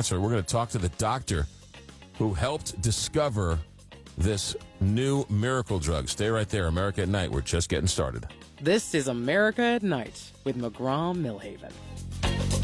cancer. We're going to talk to the doctor who helped discover this new miracle drug. Stay right there. America at Night. We're just getting started. This is America at Night with McGraw Millhaven.